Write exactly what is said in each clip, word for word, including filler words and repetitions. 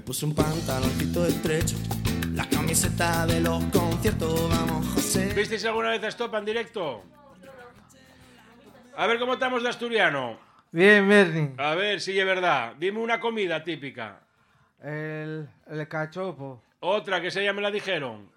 puse un pantaloncito estrecho, la camiseta de los conciertos, vamos, José. ¿Visteis alguna vez a Estopa en directo? A ver cómo estamos de asturiano. Bien, Bernie. A ver si es verdad. Dime una comida típica. El, el cachopo. Otra que se ya me la dijeron.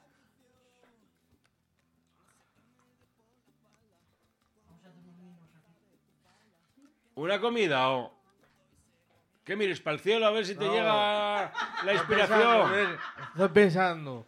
¿Una comida o...? Que mires para el cielo a ver si te No. llega la Estoy inspiración. pensando, Bernie. Estoy pensando.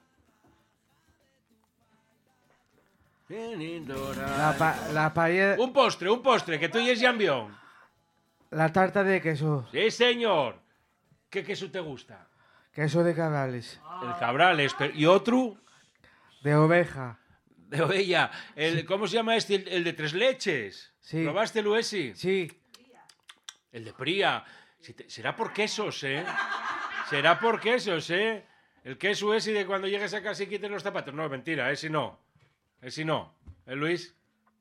La, pa la paella... Un postre, un postre, que tú y es jambión. La tarta de queso. Sí, señor. ¿Qué queso te gusta? Queso de cabrales. El cabrales. pero- ¿Y otro? De oveja. De ovella. El, ¿Cómo se llama este? El, el de tres leches. Sí. ¿Probaste el ese? Sí. El de Pría. Si te- será por quesos, ¿eh? Será por quesos, ¿eh? El queso ese de cuando llegues a casa y quites los zapatos. No, mentira, ese no. Ese no. ¿Eh, Luis?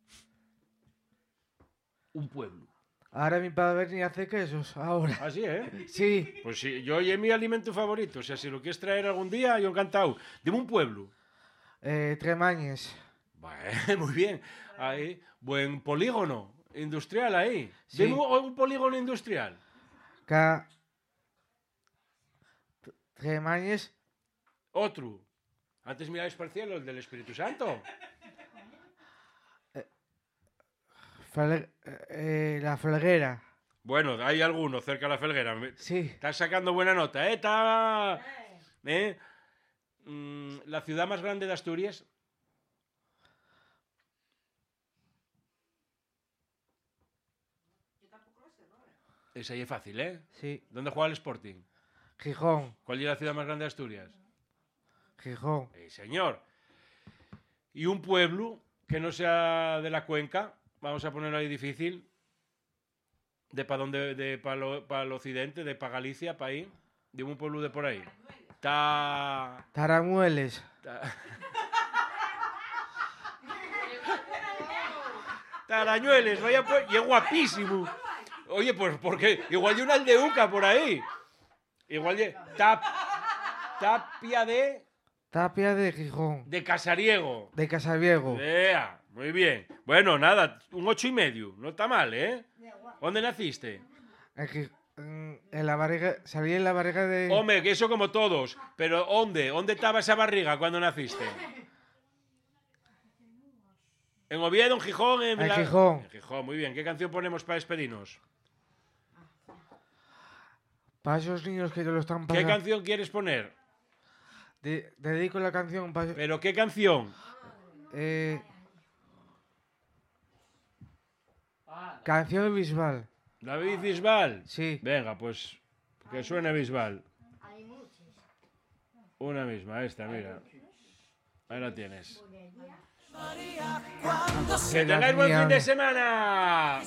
Un pueblo. Ahora mi padre Bernie hace quesos. Ahora. Así, ¿eh? Sí. Pues sí, yo es mi alimento favorito. O sea, si lo quieres traer algún día, yo encantado. Dime un pueblo. Eh, Tremañes. Bueno, muy bien. Ahí, buen polígono industrial ahí. Sí. Dime un, un polígono industrial. Ca... Tremañes. Otro. Antes mirabais para el cielo, el del Espíritu Santo. Fel- eh, la Felguera. Bueno, hay alguno cerca de la Felguera. Me- Sí. Estás sacando buena nota, ¿eh? Está... ¿Eh? Mm, la ciudad más grande de Asturias. Esa ahí es fácil, ¿eh? Sí. ¿Dónde juega el Sporting? Gijón. ¿Cuál es la ciudad más grande de Asturias? Gijón. Sí, señor. Y un pueblo que no sea de la cuenca, vamos a ponerlo ahí difícil, de para dónde, de para el occidente, de para Galicia, para ahí, de un pueblo de por ahí. Ta... Taramueles. ta- Tarañueles, vaya pues, y es guapísimo. Oye, pues porque igual hay una aldeuca por ahí. Igual de tap, Tapia de Tapia de Gijón. de Casariego. De Casabiego. Ea, muy bien. Bueno, nada, un ocho y medio. No está mal, ¿eh? ¿Dónde naciste? En, Gij- en- en la barriga. Salí en la barriga de. Hombre, que eso como todos. Pero ¿dónde? ¿Dónde estaba esa barriga cuando naciste? ¿En Oviedo, en Gijón? En, En la- Gijón. En Gijón, muy bien. ¿Qué canción ponemos para despedirnos? Para esos niños que te lo están ¿Qué pasando. canción quieres poner? De- dedico la canción para. ¿Pero qué canción? Eh, canción de Bisbal. ¿David Bisbal? Sí. Venga, pues que suene Bisbal. Una misma, esta, mira. Ahí la tienes. Cuando ¡Que tengáis buen fin de semana!